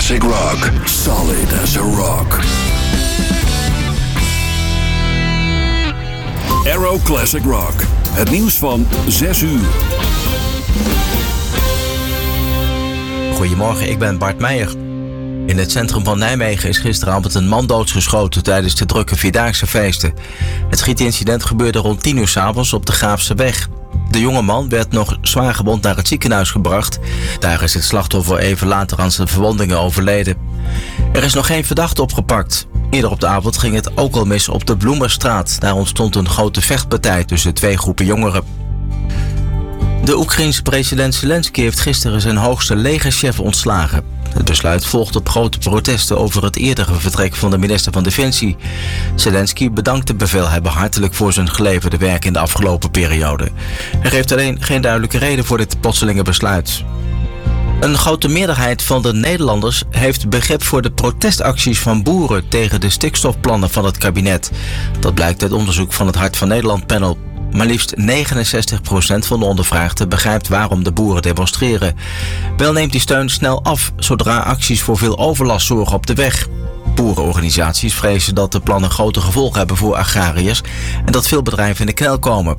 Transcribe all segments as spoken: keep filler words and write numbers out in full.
classic rock. Solid as a rock. Aero Classic Rock. Het nieuws van zes uur. Goedemorgen, ik ben Bart Meijer. In het centrum van Nijmegen is gisteravond een man doodgeschoten tijdens de drukke Vierdaagse feesten. Het schietincident gebeurde rond tien uur 's avonds op de Graafseweg. De jonge man werd nog zwaar gewond naar het ziekenhuis gebracht. Daar is het slachtoffer even later aan zijn verwondingen overleden. Er is nog geen verdachte opgepakt. Eerder op de avond ging het ook al mis op de Bloemerstraat. Daar ontstond een grote vechtpartij tussen twee groepen jongeren. De Oekraïense president Zelensky heeft gisteren zijn hoogste legerchef ontslagen. Het besluit volgt op grote protesten over het eerdere vertrek van de minister van Defensie. Zelensky bedankt de bevelhebber hartelijk voor zijn geleverde werk in de afgelopen periode. Er geeft alleen geen duidelijke reden voor dit plotselinge besluit. Een grote meerderheid van de Nederlanders heeft begrip voor de protestacties van boeren tegen de stikstofplannen van het kabinet. Dat blijkt uit onderzoek van het Hart van Nederland panel. Maar liefst negenenzestig procent van de ondervraagden begrijpt waarom de boeren demonstreren. Wel neemt die steun snel af zodra acties voor veel overlast zorgen op de weg. Boerenorganisaties vrezen dat de plannen grote gevolgen hebben voor agrariërs en dat veel bedrijven in de knel komen.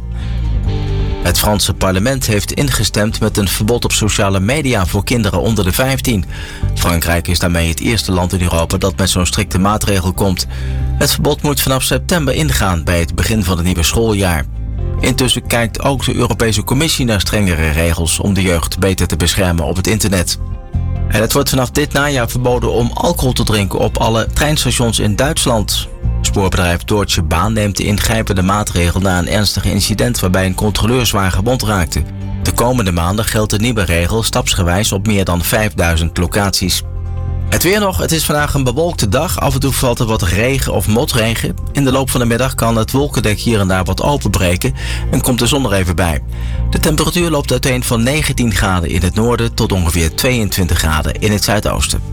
Het Franse parlement heeft ingestemd met een verbod op sociale media voor kinderen onder de vijftien. Frankrijk is daarmee het eerste land in Europa dat met zo'n strikte maatregel komt. Het verbod moet vanaf september ingaan bij het begin van het nieuwe schooljaar. Intussen kijkt ook de Europese Commissie naar strengere regels om de jeugd beter te beschermen op het internet. En het wordt vanaf dit najaar verboden om alcohol te drinken op alle treinstations in Duitsland. Spoorbedrijf Deutsche Bahn neemt de ingrijpende maatregel na een ernstig incident waarbij een controleur zwaar gewond raakte. De komende maanden geldt de nieuwe regel stapsgewijs op meer dan vijfduizend locaties. Het weer nog, het is vandaag een bewolkte dag. Af en toe valt er wat regen of motregen. In de loop van de middag kan het wolkendek hier en daar wat openbreken en komt de zon er even bij. De temperatuur loopt uiteen van negentien graden in het noorden tot ongeveer tweeëntwintig graden in het zuidoosten.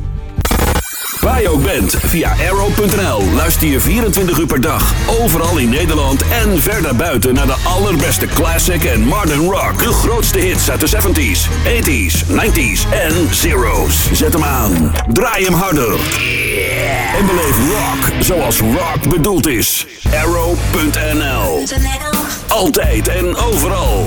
Waar je ook bent, via aero punt n l luister je vierentwintig uur per dag, overal in Nederland en verder buiten naar de allerbeste classic en modern rock. De grootste hits uit de zeventies, tachtiger, negentiger en zero's. Zet hem aan, draai hem harder. En beleef rock zoals rock bedoeld is. aero punt n l. Altijd en overal.